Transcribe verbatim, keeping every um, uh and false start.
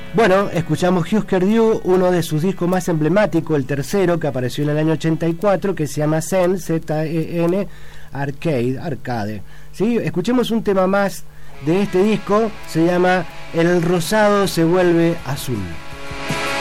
Bueno, escuchamos Husker Du, uno de sus discos más emblemáticos, el tercero, que apareció en el año ochenta y cuatro, que se llama Zen, Z E N, Arcade, Arcade. ¿Sí? Escuchemos un tema más de este disco, se llama El rosado se vuelve azul.